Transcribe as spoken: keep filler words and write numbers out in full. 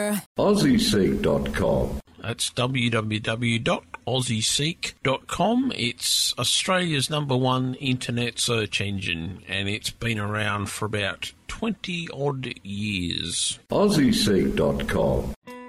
Lover. Aussie Seek dot com. That's w w w dot aussie seek dot com. It's Australia's number one internet search engine, and it's been around for about twenty odd years. Aussie Seek dot com.